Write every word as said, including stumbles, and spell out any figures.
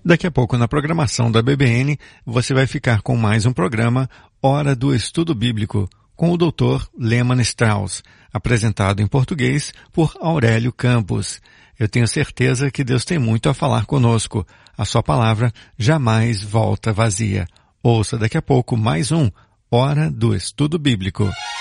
Daqui a pouco na programação da B B N você vai ficar com mais um programa Hora do Estudo Bíblico com o doutor Lehmann Strauss, apresentado em português por Aurélio Campos. Eu tenho certeza que Deus tem muito a falar conosco. A sua palavra jamais volta vazia. Ouça daqui a pouco mais um Hora do Estudo Bíblico.